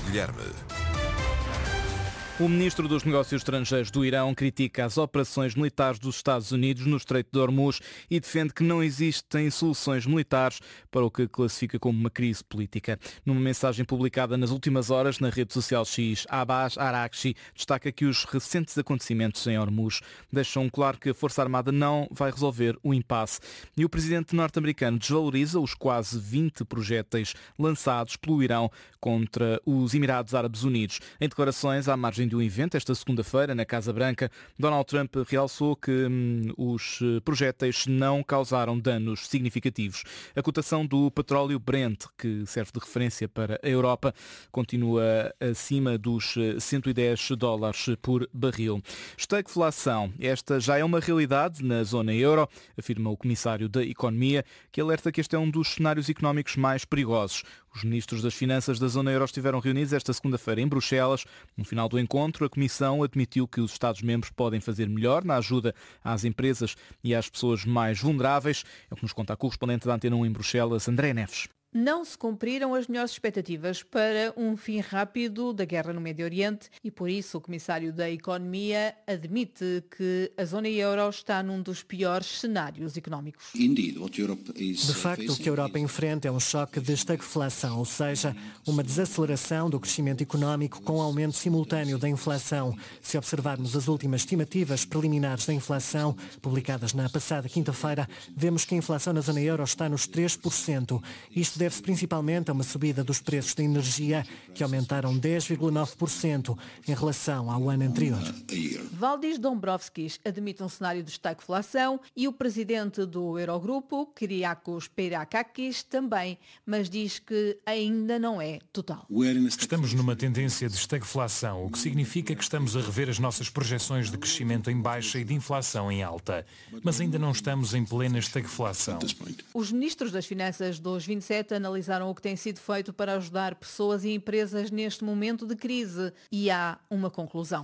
Guilherme. O ministro dos Negócios Estrangeiros do Irão critica as operações militares dos Estados Unidos no Estreito de Hormuz e defende que não existem soluções militares para o que classifica como uma crise política. Numa mensagem publicada nas últimas horas na rede social X, Abbas Araghchi destaca que os recentes acontecimentos em Hormuz deixam claro que a Força Armada não vai resolver o impasse. E o presidente norte-americano desvaloriza os quase 20 projéteis lançados pelo Irão contra os Emirados Árabes Unidos. Em declarações à margem de um evento esta segunda-feira na Casa Branca, Donald Trump realçou que os projéteis não causaram danos significativos. A cotação do petróleo Brent, que serve de referência para a Europa, continua acima dos $110 por barril. Estagflação. Esta já é uma realidade na zona euro, afirma o comissário da Economia, que alerta que este é um dos cenários económicos mais perigosos. Os ministros das Finanças da zona euro estiveram reunidos esta segunda-feira em Bruxelas. No final do encontro, a Comissão admitiu que os Estados-membros podem fazer melhor na ajuda às empresas e às pessoas mais vulneráveis. É o que nos conta a correspondente da Antena 1 em Bruxelas, André Neves. Não se cumpriram as melhores expectativas para um fim rápido da guerra no Médio Oriente e, por isso, o Comissário da Economia admite que a zona euro está num dos piores cenários económicos. De facto, o que a Europa enfrenta é um choque de estagflação, ou seja, uma desaceleração do crescimento económico com aumento simultâneo da inflação. Se observarmos as últimas estimativas preliminares da inflação, publicadas na passada quinta-feira, vemos que a inflação na zona euro está nos 3%. Isto deve-se principalmente a uma subida dos preços da energia, que aumentaram 10,9% em relação ao ano anterior. Valdis Dombrovskis admite um cenário de estagflação e o presidente do Eurogrupo, Kyriakos Peirakakis, também, mas diz que ainda não é total. Estamos numa tendência de estagflação, o que significa que estamos a rever as nossas projeções de crescimento em baixa e de inflação em alta, mas ainda não estamos em plena estagflação. Os ministros das Finanças dos 27 analisaram o que tem sido feito para ajudar pessoas e empresas neste momento de crise e há uma conclusão.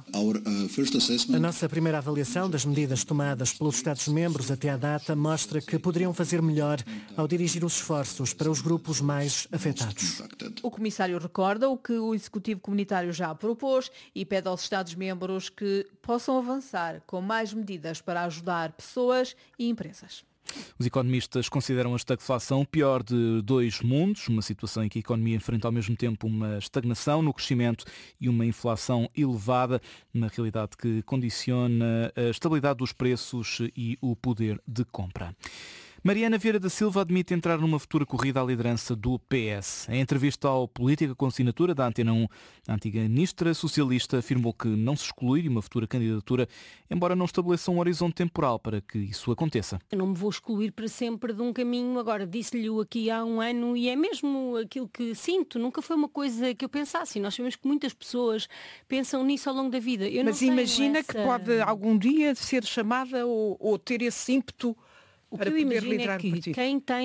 A nossa primeira avaliação das medidas tomadas pelos Estados-membros até à data mostra que poderiam fazer melhor ao dirigir os esforços para os grupos mais afetados. O comissário recorda o que o Executivo Comunitário já propôs e pede aos Estados-membros que possam avançar com mais medidas para ajudar pessoas e empresas. Os economistas consideram a estagflação o pior de dois mundos, uma situação em que a economia enfrenta ao mesmo tempo uma estagnação no crescimento e uma inflação elevada, uma realidade que condiciona a estabilidade dos preços e o poder de compra. Mariana Vieira da Silva admite entrar numa futura corrida à liderança do PS. Em entrevista ao Política com Assinatura da Antena 1, a antiga ministra socialista afirmou que não se exclui uma futura candidatura, embora não estabeleça um horizonte temporal para que isso aconteça. Eu não me vou excluir para sempre de um caminho. Agora, disse-lhe aqui há um ano e é mesmo aquilo que sinto. Nunca foi uma coisa que eu pensasse. Nós sabemos que muitas pessoas pensam nisso ao longo da vida. Mas imagina que pode algum dia ser chamada ou ter esse ímpeto para poder liderar o partido.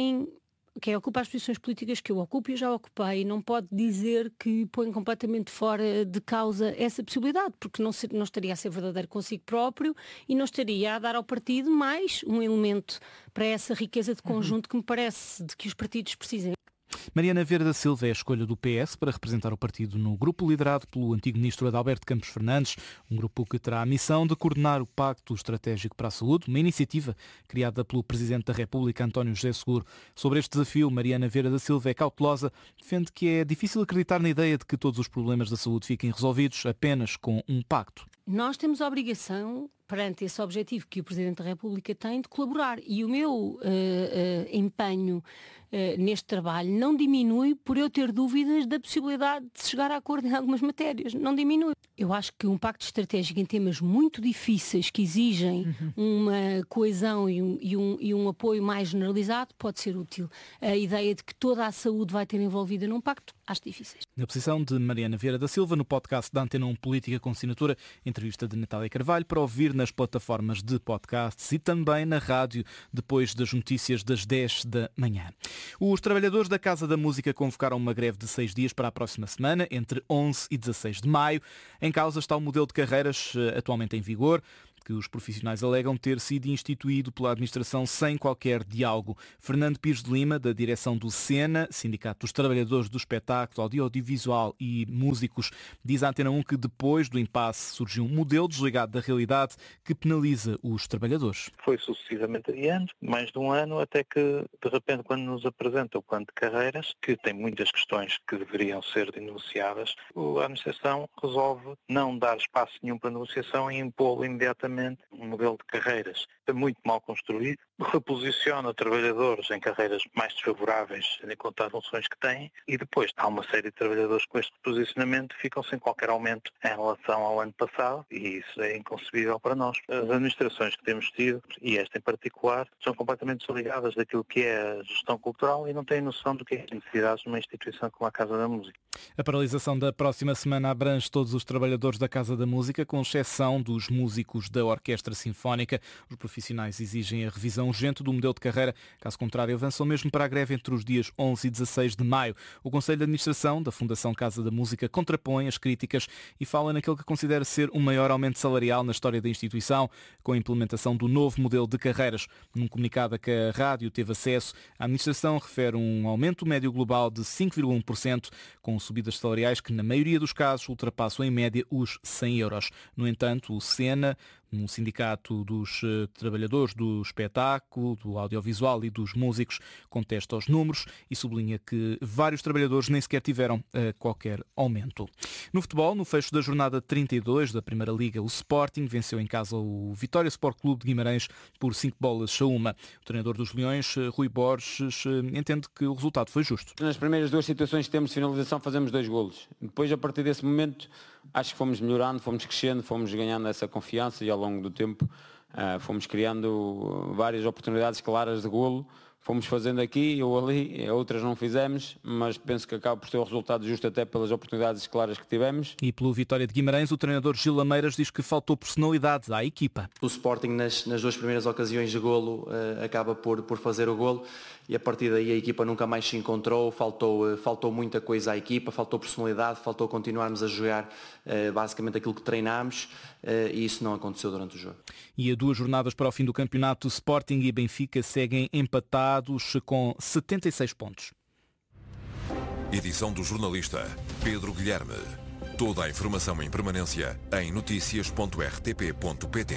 Quem ocupa as posições políticas que eu ocupo e já ocupei não pode dizer que põe completamente fora de causa essa possibilidade, porque não estaria a ser verdadeiro consigo próprio e não estaria a dar ao partido mais um elemento para essa riqueza de conjunto que me parece de que os partidos precisem. Mariana Vieira da Silva é a escolha do PS para representar o partido no grupo liderado pelo antigo ministro Adalberto Campos Fernandes, um grupo que terá a missão de coordenar o Pacto Estratégico para a Saúde, uma iniciativa criada pelo Presidente da República, António José Seguro. Sobre este desafio, Mariana Vieira da Silva é cautelosa, defende que é difícil acreditar na ideia de que todos os problemas da saúde fiquem resolvidos apenas com um pacto. Nós temos a obrigação, perante esse objetivo que o Presidente da República tem, de colaborar. E o meu empenho neste trabalho não diminui por eu ter dúvidas da possibilidade de chegar a acordo em algumas matérias. Não diminui. Eu acho que um pacto estratégico em temas muito difíceis que exigem uma coesão e um apoio mais generalizado pode ser útil. A ideia de que toda a saúde vai ter envolvida num pacto, acho difíceis. Na posição de Mariana Vieira da Silva, no podcast da Antena 1 Política com Assinatura, entrevista de Natália Carvalho, para ouvir nas plataformas de podcasts e também na rádio, depois das notícias das 10 da manhã. Os trabalhadores da Casa da Música convocaram uma greve de 6 dias para a próxima semana, entre 11 e 16 de maio. Em causa está o modelo de carreiras atualmente em vigor. que os profissionais alegam ter sido instituído pela administração sem qualquer diálogo. Fernando Pires de Lima, da direção do SENA, Sindicato dos Trabalhadores do Espetáculo, Audiovisual e Músicos, diz à Antena 1 que depois do impasse surgiu um modelo desligado da realidade que penaliza os trabalhadores. Foi sucessivamente adiante, mais de um ano, até que, de repente, quando nos apresenta o plano de carreiras, que tem muitas questões que deveriam ser denunciadas, a administração resolve não dar espaço nenhum para negociação e impô imediatamente um modelo de carreiras muito mal construído, reposiciona trabalhadores em carreiras mais desfavoráveis em conta as funções que têm, e depois há uma série de trabalhadores com este posicionamento que ficam sem qualquer aumento em relação ao ano passado, e isso é inconcebível para nós. As administrações que temos tido, e esta em particular, são completamente desligadas daquilo que é a gestão cultural e não têm noção do que é as necessidades de uma instituição como a Casa da Música. A paralisação da próxima semana abrange todos os trabalhadores da Casa da Música, com exceção dos músicos da Orquestra Sinfónica. Os profissionais exigem a revisão urgente do modelo de carreira, caso contrário avançam mesmo para a greve entre os dias 11 e 16 de maio. O Conselho de Administração da Fundação Casa da Música contrapõe as críticas e fala naquele que considera ser o maior aumento salarial na história da instituição, com a implementação do novo modelo de carreiras. Num comunicado a que a rádio teve acesso, a administração refere um aumento médio global de 5,1%, com subidas salariais que, na maioria dos casos, ultrapassam em média os 100 euros. No entanto, o SENA, um sindicato dos trabalhadores do espetáculo, do audiovisual e dos músicos, contesta os números e sublinha que vários trabalhadores nem sequer tiveram qualquer aumento. No futebol, no fecho da jornada 32 da Primeira Liga, o Sporting venceu em casa o Vitória Sport Clube de Guimarães por 5-1. O treinador dos Leões, Rui Borges, entende que o resultado foi justo. Nas primeiras duas situações que temos de finalização fazemos 2 golos. Depois, a partir desse momento, acho que fomos melhorando, fomos crescendo, fomos ganhando essa confiança e ao longo do tempo fomos criando várias oportunidades claras de golo. Fomos fazendo aqui ou ali, outras não fizemos, mas penso que acaba por ter o resultado justo até pelas oportunidades claras que tivemos. E pelo Vitória de Guimarães, o treinador Gil Lameiras diz que faltou personalidade à equipa. O Sporting nas 2 primeiras ocasiões de golo acaba por fazer o golo e a partir daí a equipa nunca mais se encontrou, faltou muita coisa à equipa, faltou personalidade, faltou continuarmos a jogar basicamente aquilo que treinámos e isso não aconteceu durante o jogo. E a 2 jornadas para o fim do campeonato, Sporting e Benfica seguem empatados com 76 pontos. Edição do jornalista Pedro Guilherme. Toda a informação em permanência em noticias.rtp.pt.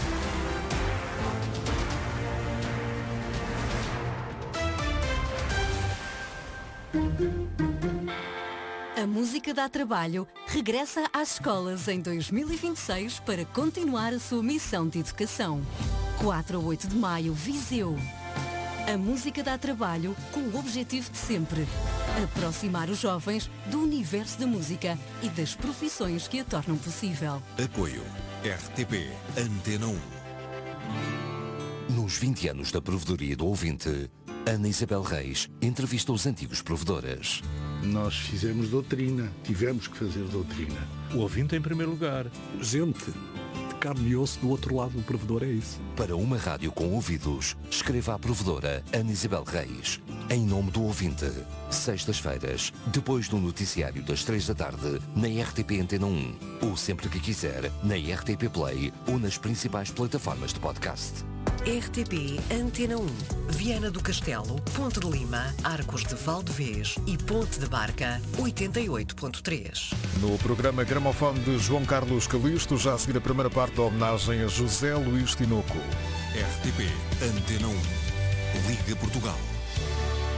A Música dá Trabalho regressa às escolas em 2026 para continuar a sua missão de educação. 4 a 8 de maio, Viseu. A Música dá Trabalho com o objetivo de sempre aproximar os jovens do universo da música e das profissões que a tornam possível. Apoio RTP Antena 1. Nos 20 anos da Provedoria do Ouvinte, Ana Isabel Reis entrevista os antigos provedores. Nós fizemos doutrina, tivemos que fazer doutrina. O ouvinte em primeiro lugar. Gente de carne e osso do outro lado do provedor, é isso. Para uma rádio com ouvidos, escreva à provedora Ana Isabel Reis. Em nome do ouvinte, sextas-feiras, depois do noticiário das 3 da tarde, na RTP Antena 1. Ou sempre que quiser, na RTP Play ou nas principais plataformas de podcast. RTP Antena 1, Viana do Castelo, Ponte de Lima, Arcos de Valdevez e Ponte de Barca, 88.3. No programa Gramofone de João Carlos Calisto, já a seguir a primeira parte da homenagem a José Luís Tinoco. RTP Antena 1. Liga Portugal.